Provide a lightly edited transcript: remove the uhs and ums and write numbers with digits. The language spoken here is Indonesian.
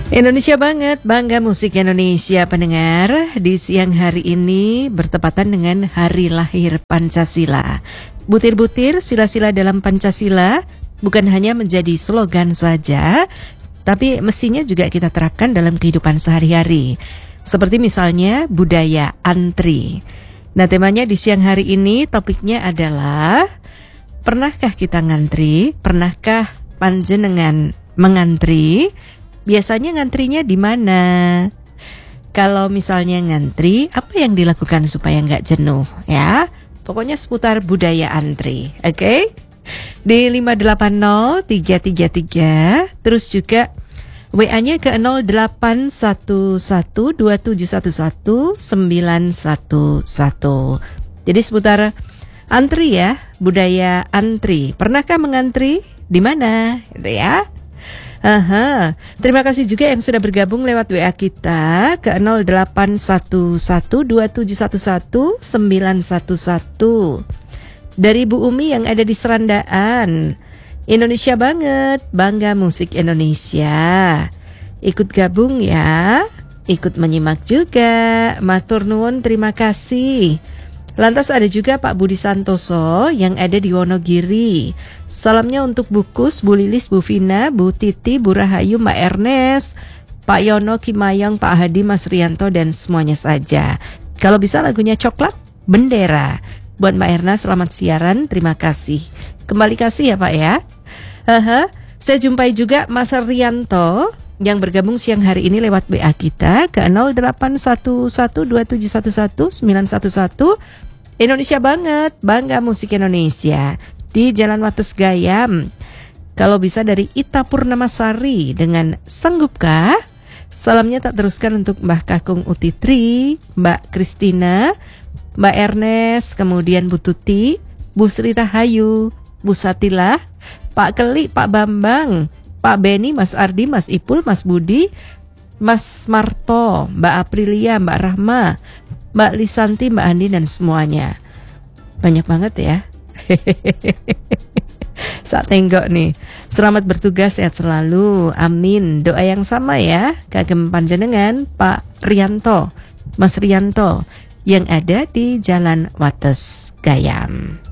Indonesia banget, bangga musik Indonesia pendengar. Di siang hari ini bertepatan dengan hari lahir Pancasila. Butir-butir sila-sila dalam Pancasila bukan hanya menjadi slogan saja, tapi mestinya juga kita terapkan dalam kehidupan sehari-hari. Seperti misalnya budaya antri. Nah, temanya di siang hari ini topiknya adalah pernahkah kita ngantri? Pernahkah panjenengan mengantri? Biasanya ngantrinya di mana? Kalau misalnya ngantri, apa yang dilakukan supaya nggak jenuh ya? Pokoknya seputar budaya antri, oke? Di 580-333, terus juga WA-nya ke 081127119111. Jadi seputar antri ya, budaya antri. Pernahkah mengantri? Di mana? Gitu ya. Terima kasih juga yang sudah bergabung lewat WA kita ke 081127119111. Dari Bu Umi yang ada di Serandaan. Indonesia banget, bangga musik Indonesia. Ikut gabung ya, ikut menyimak juga. Matur nuwun, terima kasih. Lantas ada juga Pak Budi Santoso yang ada di Wonogiri. Salamnya untuk Bu Kus, Bu Lilis, Bu Vina, Bu Titi, Bu Rahayu, Mbak Ernest, Pak Yono, Kimayang, Pak Hadi, Mas Rianto, dan semuanya saja. Kalau bisa lagunya Coklat Bendera. Buat Mbak Erna, selamat siaran, terima kasih. Kembali kasih ya Pak ya. Saya jumpai juga Mas Rianto yang bergabung siang hari ini lewat WA kita ke 081127119111. Indonesia banget, bangga musik Indonesia di Jalan Wates Gayam. Kalau bisa dari Ita Purnamasari dengan Sanggupkah? Salamnya tak teruskan untuk Mbah Kakung Utitri, Mbak Kristina, Mbak Ernest, kemudian Bu Tuti, Bu Sri Rahayu, Bu Satilah, Pak Keli, Pak Bambang, Pak Beni, Mas Ardi, Mas Ipul, Mas Budi, Mas Marto, Mbak Aprilia, Mbak Rahma, Mbak Lisanti, Mbak Andi, dan semuanya. Banyak banget ya. Saat tenggok nih. Selamat bertugas, sehat selalu. Amin. Doa yang sama ya. Kagem panjenengan Pak Rianto, Mas Rianto yang ada di Jalan Wates Gayam.